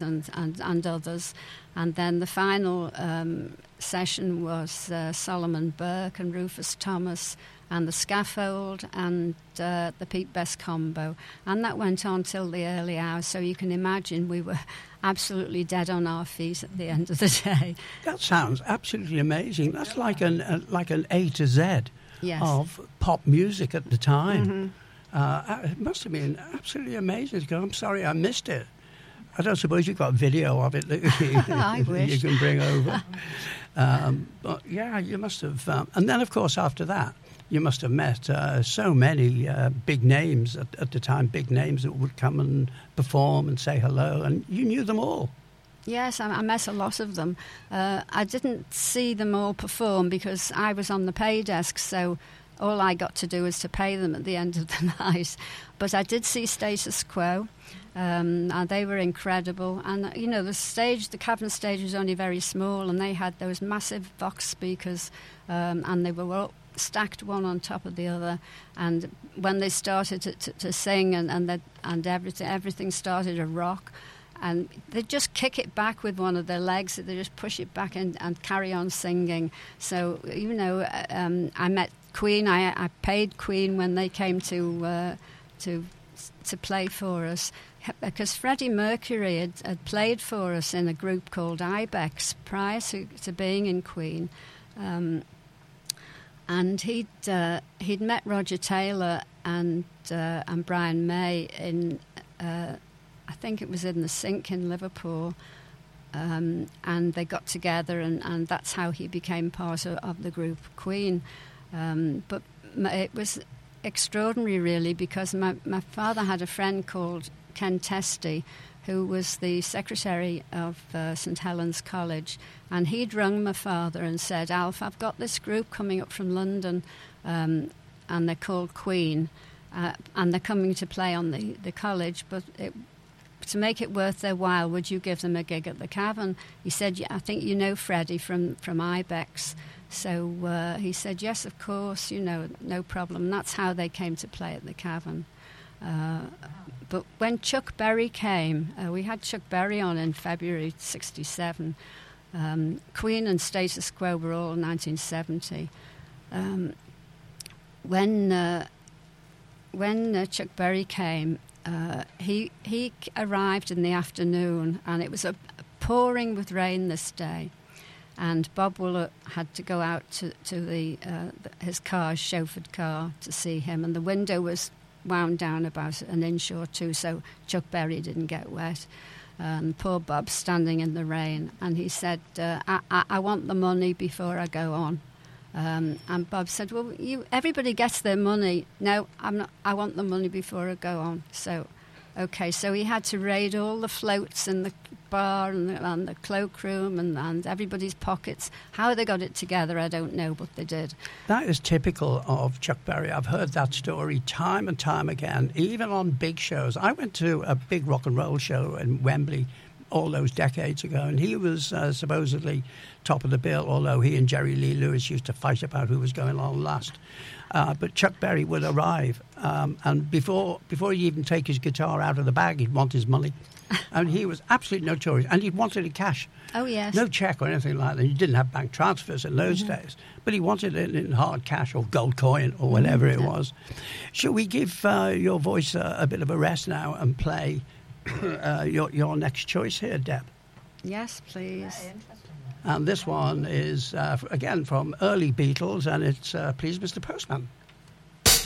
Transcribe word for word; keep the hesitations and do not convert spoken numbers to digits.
and, and, and others. And then the final um, session was uh, Solomon Burke and Rufus Thomas and the Scaffold and uh, the Pete Best combo. And that went on till the early hours, so you can imagine we were absolutely dead on our feet at the end of the day. That sounds absolutely amazing. That's like an uh, like an A to Z yes. of pop music at the time. Mm-hmm. Uh, it must have been absolutely amazing to go, I'm sorry I missed it. I don't suppose you've got video of it that you, I wish. you can bring over. um, but yeah, you must have. Um, and then, of course, after that, you must have met uh, so many uh, big names at, at the time, big names that would come and perform and say hello, and you knew them all. Yes, I, I met a lot of them. Uh, I didn't see them all perform because I was on the pay desk, so all I got to do was to pay them at the end of the night. But I did see Status Quo, um, and they were incredible. And, you know, the stage, the Cavern stage was only very small, and they had those massive Vox speakers, um, and they were all stacked one on top of the other. And when they started to, to, to sing and and, they, and everything, everything started to rock, and they'd just kick it back with one of their legs. They just push it back and, and carry on singing. So, you know, um, I met Queen. I, I paid Queen when they came to uh, to to play for us, because Freddie Mercury had, had played for us in a group called Ibex prior to, to being in Queen, um, and he'd uh, he'd met Roger Taylor and uh, and Brian May in. Uh, I think it was in the Sink in Liverpool, um, and they got together, and, and that's how he became part of, of the group Queen. Um, but it was extraordinary, really, because my, my father had a friend called Ken Testy, who was the secretary of uh, St Helens College, and he'd rung my father and said, Alf, I've got this group coming up from London, um, and they're called Queen, uh, and they're coming to play on the, the college, but it to make it worth their while, would you give them a gig at the Cavern? He said, yeah, I think you know Freddie from, from Ibex. So uh, he said, yes, of course, you know, no problem. And that's how they came to play at the Cavern. Uh, but when Chuck Berry came, uh, we had Chuck Berry on in February sixty-seven. Um, Queen and Status Quo were all nineteen seventy. Um, when uh, when uh, Chuck Berry came, Uh, he he arrived in the afternoon, and it was a, pouring with rain this day, and Bob Wooler had to go out to, to the, uh, the his car, his chauffeured car, to see him, and the window was wound down about an inch or two, so Chuck Berry didn't get wet. And poor Bob standing in the rain, and he said, uh, I, I, I want the money before I go on. Um, and Bob said, well, you, everybody gets their money. No, I'm not, I want the money before I go on. So, okay, so he had to raid all the floats in the bar and the, and the cloakroom and, and everybody's pockets. How they got it together, I don't know, but they did. That is typical of Chuck Berry. I've heard that story time and time again, even on big shows. I went to a big rock and roll show in Wembley all those decades ago, and he was uh, supposedly top of the bill, although he and Jerry Lee Lewis used to fight about who was going on last. Uh, but Chuck Berry would arrive, um, and before before he'd even take his guitar out of the bag, he'd want his money. And he was absolutely notorious, and he wanted it cash. Oh, yes. No cheque or anything like that. He didn't have bank transfers in those mm-hmm. days, but he wanted it in hard cash or gold coin or whatever mm-hmm. it was. Shall we give uh, your voice a, a bit of a rest now and play uh, your, your next choice here, Deb? Yes, please. And this one is, uh, again, from early Beatles, and it's uh, Please, Mister Postman.